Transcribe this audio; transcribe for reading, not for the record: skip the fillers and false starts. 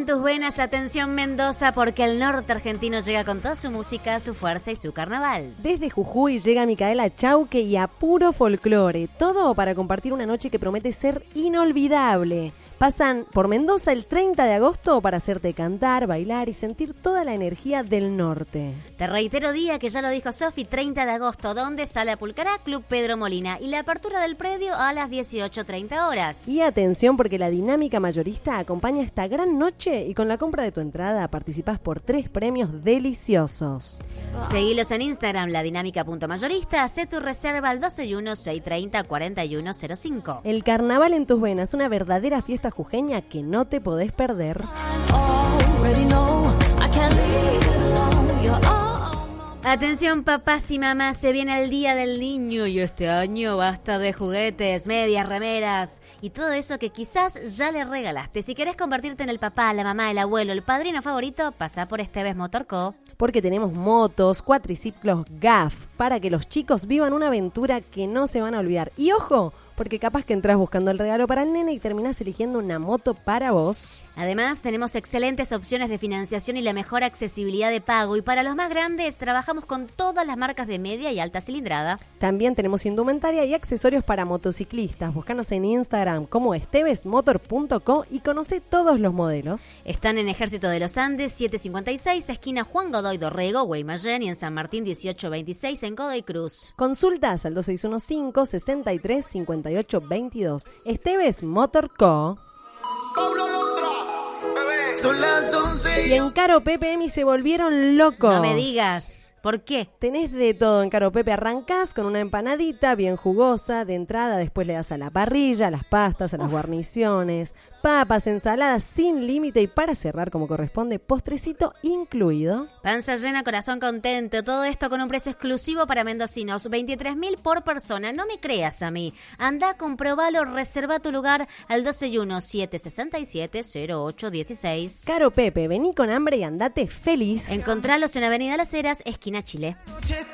en tus venas, atención Mendoza, porque el norte argentino llega con toda su música, su fuerza y su carnaval. Desde Jujuy llega Micaela Chauque y a puro folclore, todo para compartir una noche que promete ser inolvidable. Pasan por Mendoza el 30 de agosto para hacerte cantar, bailar y sentir toda la energía del norte. Te reitero día que ya lo dijo Sofi, 30 de agosto, donde Sala Pulcará, Club Pedro Molina, y la apertura del predio a las 18:30 horas. Y atención porque la Dinámica Mayorista acompaña esta gran noche y con la compra de tu entrada participás por 3 premios deliciosos. Seguilos en Instagram, ladinamica.mayorista, hacé tu reserva al 261-630-4105. El carnaval en tus venas, una verdadera fiesta jujeña que no te podés perder. Atención papás y mamás, se viene el Día del Niño y este año basta de juguetes, medias, remeras y todo eso que quizás ya le regalaste. Si querés convertirte en el papá, la mamá, el abuelo, el padrino favorito, pasá por Esteves Motor Co. Porque tenemos motos, cuatriciclos, GAF, para que los chicos vivan una aventura que no se van a olvidar. Y ojo, porque capaz que entras buscando el regalo para el nene y terminás eligiendo una moto para vos. Además, tenemos excelentes opciones de financiación y la mejor accesibilidad de pago. Y para los más grandes, trabajamos con todas las marcas de media y alta cilindrada. También tenemos indumentaria y accesorios para motociclistas. Búscanos en Instagram como estevesmotor.co y conoce todos los modelos. Están en Ejército de los Andes, 756, esquina Juan Godoy Dorrego, Guaymallén, y en San Martín, 1826, en Godoy Cruz. Consultas al 2615-635822. Esteves Motor Co. Son las 11. Y en Caro Pepe Emi se volvieron locos. No me digas. ¿Por qué? Tenés de todo en Caro Pepe. Arrancás con una empanadita bien jugosa. De entrada después le das a la parrilla, a las pastas, a las guarniciones, papas, ensaladas sin límite y para cerrar como corresponde, postrecito incluido. Panza llena, corazón contento. Todo esto con un precio exclusivo para mendocinos. 23.000 por persona. No me creas a mí. Andá, comprobalo, reserva tu lugar al 261-767-0816. Caro Pepe, vení con hambre y andate feliz. Encontralos en Avenida Las Heras, esquina Chile.